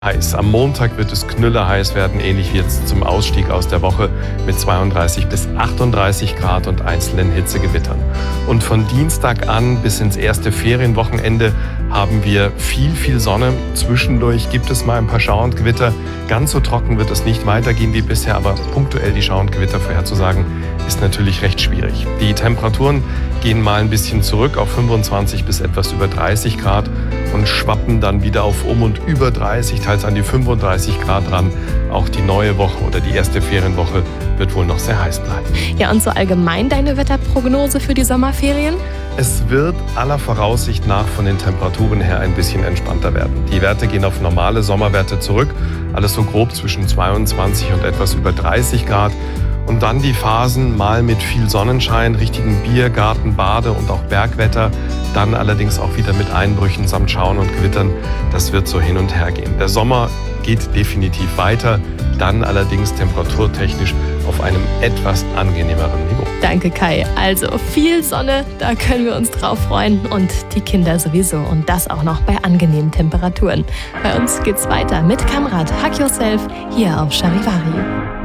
Heiß. Am Montag wird es knülleheiß werden, ähnlich wie jetzt zum Ausstieg aus der Woche mit 32 bis 38 Grad und einzelnen Hitzegewittern. Und von Dienstag an bis ins erste Ferienwochenende haben wir viel Sonne. Zwischendurch gibt es mal ein paar Schauer und Gewitter. Ganz so trocken wird es nicht weitergehen wie bisher, aber punktuell die Schauer und Gewitter vorherzusagen, ist natürlich recht schwierig. Die Temperaturen gehen mal ein bisschen zurück auf 25 bis etwas über 30 Grad und schwappen dann wieder auf und über 30, teils an die 35 Grad ran. Auch die neue Woche oder die erste Ferienwoche wird wohl noch sehr heiß bleiben. Ja, und so allgemein deine Wetterprognose für die Sommerferien? Es wird aller Voraussicht nach von den Temperaturen her ein bisschen entspannter werden. Die Werte gehen auf normale Sommerwerte zurück, alles so grob zwischen 22 und etwas über 30 Grad. Und dann die Phasen mal mit viel Sonnenschein, richtigen Biergarten, Bade und auch Bergwetter. Dann allerdings auch wieder mit Einbrüchen samt Schauern und Gewittern. Das wird so hin und her gehen. Der Sommer geht definitiv weiter, dann allerdings temperaturtechnisch auf einem etwas angenehmeren Niveau. Danke, Kai. Also viel Sonne, da können wir uns drauf freuen und die Kinder sowieso. Und das auch noch bei angenehmen Temperaturen. Bei uns geht's weiter mit Kamrat Hack Yourself hier auf Charivari.